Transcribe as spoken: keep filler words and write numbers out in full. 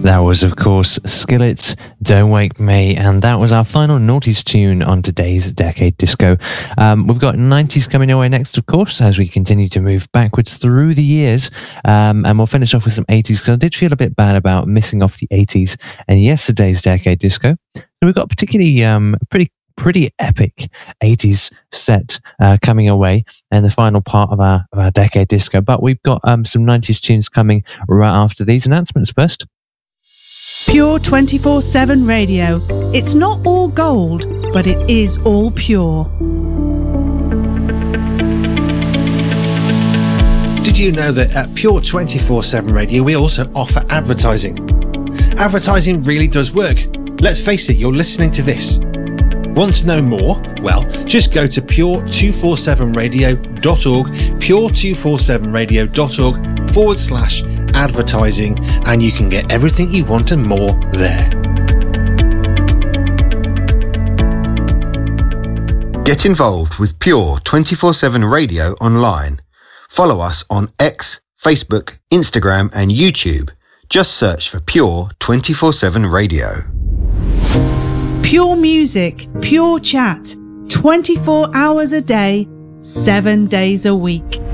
That was, of course, Skillet's Don't Wake Me, and that was our final noughties tune on today's Decade Disco. Um, we've got nineties coming your way next, of course, as we continue to move backwards through the years, um, and we'll finish off with some eighties, because I did feel a bit bad about missing off the eighties and yesterday's Decade Disco. So we've got a particularly um, pretty pretty epic eighties set uh, coming away and the final part of our, of our Decade Disco, but we've got um, some nineties tunes coming right after these announcements. First, Pure twenty-four seven Radio. It's not all gold, but it is all pure. Did you know that at Pure twenty-four seven Radio we also offer advertising? Advertising really does work. Let's face it, you're listening to this. Want to know more? Well, just go to pure two forty-seven radio dot org, pure two forty-seven radio dot org forward slash advertising, and you can get everything you want and more there. Get involved with Pure twenty-four seven Radio online. Follow us on X, Facebook, Instagram and YouTube. Just search for Pure twenty-four seven Radio. Pure music, pure chat, twenty-four hours a day, seven days a week.